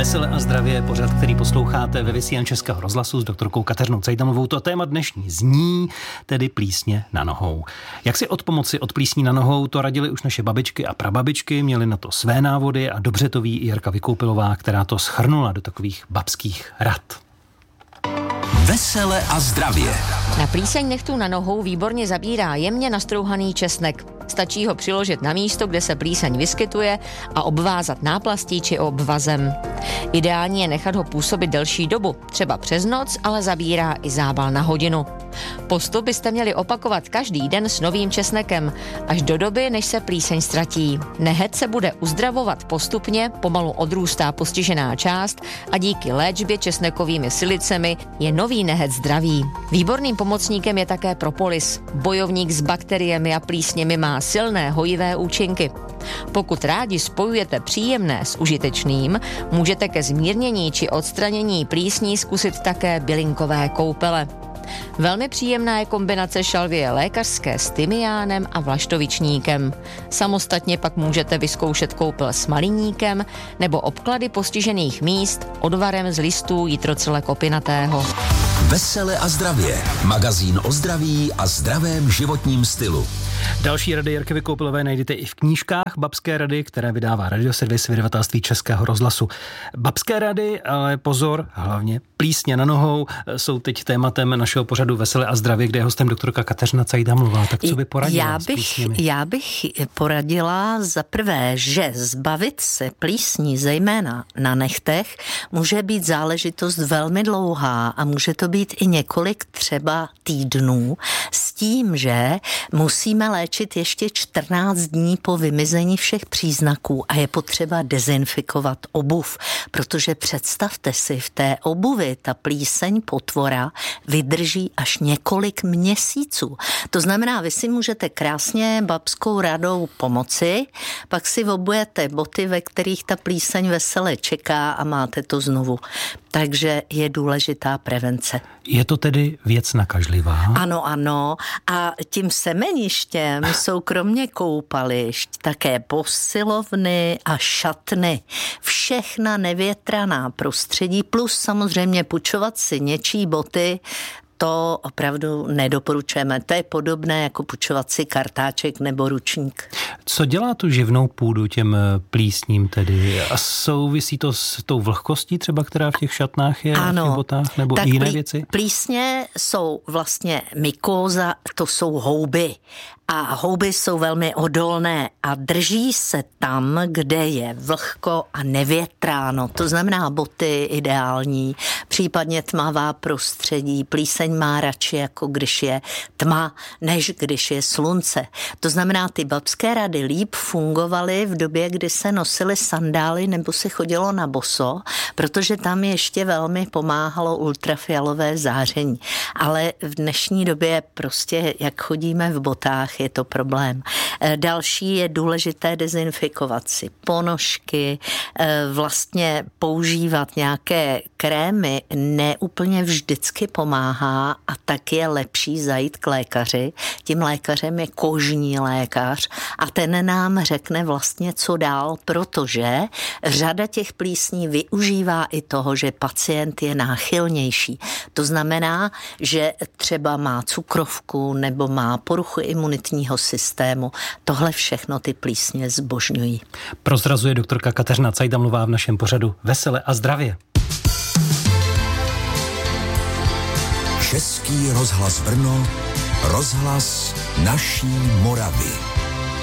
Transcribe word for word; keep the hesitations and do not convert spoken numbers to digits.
Vesele a zdravě, pořad, který posloucháte ve vysílání Českého rozhlasu s doktorkou Kateřinou Cajdamovou. To téma dnešní zní, tedy plísně na nohou. Jak si od pomoci od plísní na nohou, to radili už naše babičky a prababičky, měli na to své návody a dobře to ví i Jarka Vykoupilová, která to shrnula do takových babských rad. Vesele a zdravě. Na plíseň nechtů na nohou výborně zabírá jemně nastrouhaný česnek. Stačí ho přiložit na místo, kde se plíseň vyskytuje a obvázat náplastí či obvazem. Ideální je nechat ho působit delší dobu, třeba přes noc, ale zabírá i zábal na hodinu. Postup byste měli opakovat každý den s novým česnekem, až do doby, než se plíseň ztratí. Nehet se bude uzdravovat postupně, pomalu odrůstá postižená část a díky léčbě česnekovými silicemi je nový nehet zdravý. Výborným pomocníkem je také propolis. Bojovník s bakteriemi a plísněmi má silné hojivé účinky. Pokud rádi spojujete příjemné s užitečným, můžete ke zmírnění či odstranění plísní zkusit také bylinkové koupele. Velmi příjemná je kombinace šalvěje lékařské s tymiánem a vlaštovičníkem. Samostatně pak můžete vyzkoušet koupel s maliníkem nebo obklady postižených míst odvarem z listů jitrocele kopinatého. Vesele a zdravě. Magazín o zdraví a zdravém životním stylu. Další rady Jarky Vykoupilové najdete i v knížkách Babské rady, které vydává Radioservis vydavatelství Českého rozhlasu. Babské rady, ale pozor, hlavně plísně na nohou, jsou teď tématem našeho pořadu Vesele a zdravě, kde je hostem doktorka Kateřina Cajdamová. Tak co by poradila já s bych, plísněmi? Já bych poradila za prvé, že zbavit se plísní, zejména na nechtech, může být záležitost velmi dlouhá a může to být i několik třeba týdnů, s tím, že musíme léčit ještě čtrnáct dní po vymizení všech příznaků a je potřeba dezinfikovat obuv, protože představte si, v té obuvi ta plíseň potvora vydrží až několik měsíců. To znamená, vy si můžete krásně babskou radou pomoci, pak si obujete boty, ve kterých ta plíseň vesele čeká a máte to znovu. Takže je důležitá prevence. Je to tedy věc nakažlivá? Ano, ano. A tím semeništěm jsou kromě koupališť také posilovny a šatny. Všechna nevětraná prostředí, plus samozřejmě půjčovat si něčí boty, to opravdu nedoporučujeme. To je podobné jako půjčovat si kartáček nebo ručník. Co dělá tu živnou půdu těm plísním tedy? A souvisí to s tou vlhkostí třeba, která v těch šatnách je, ano, v těch botách, nebo tak jiné plí, věci? Plísně jsou vlastně mykóza, to jsou houby. A houby jsou velmi odolné a drží se tam, kde je vlhko a nevětráno. To znamená boty ideální, případně tmavá prostředí. Plíseň má radši, jako když je tma, než když je slunce. To znamená, ty babské rady líp fungovaly v době, kdy se nosily sandály nebo se chodilo na boso, protože tam ještě velmi pomáhalo ultrafialové záření. Ale v dnešní době prostě, jak chodíme v botách, je to problém. Další je důležité dezinfikovat si ponožky, vlastně používat nějaké krémy neúplně vždycky pomáhá a tak je lepší zajít k lékaři. Tím lékařem je kožní lékař a ten nám řekne vlastně, co dál, protože řada těch plísní využívá i toho, že pacient je náchylnější. To znamená, že třeba má cukrovku nebo má poruchu imunitního systému. Tohle všechno ty plísně zbožňují. Prozrazuje doktorka Kateřina Cajdamová v našem pořadu Vesele a zdravě. Český rozhlas Brno, rozhlas naší Moravy.